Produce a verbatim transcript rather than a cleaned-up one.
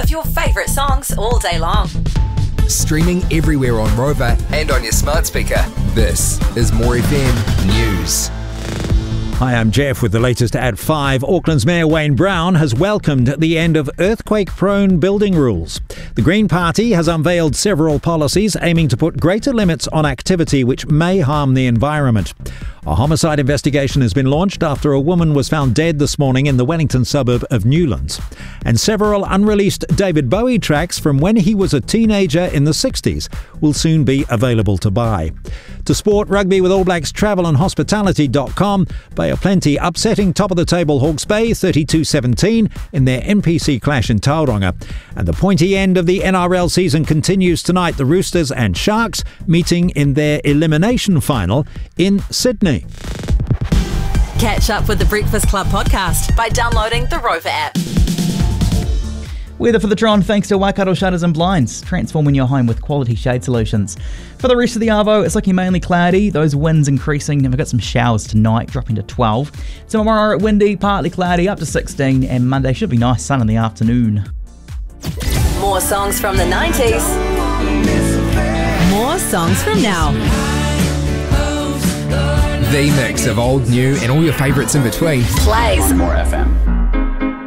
of your favourite songs all day long. Streaming everywhere on Rover and on your smart speaker. This is More F M News. Hi, I'm Jeff with the latest at five. Auckland's Mayor Wayne Brown has welcomed the end of earthquake-prone building rules. The Green Party has unveiled several policies aiming to put greater limits on activity which may harm the environment. A homicide investigation has been launched after a woman was found dead this morning in the Wellington suburb of Newlands. And several unreleased David Bowie tracks from when he was a teenager in the sixties will soon be available to buy. To sport, rugby with All Blacks Travel and Hospitality dot com. Bay of Plenty upsetting top-of-the-table Hawke's Bay thirty-two seventeen in their N P C clash in Tauranga. And the pointy end of the N R L season continues tonight. The Roosters and Sharks meeting in their elimination final in Sydney. Catch up with the Breakfast Club podcast by downloading the Rover app. Weather for the Tron thanks to Waikato Shutters and Blinds, transforming your home with quality shade solutions. For the rest of the Arvo, it's looking mainly cloudy, those winds increasing, and we've got some showers tonight, dropping to twelve. Tomorrow, windy, partly cloudy, up to sixteen, and Monday should be nice sun in the afternoon. More songs from the nineties. More songs from now. The mix of old, new and all your favourites in between. Plays More F M.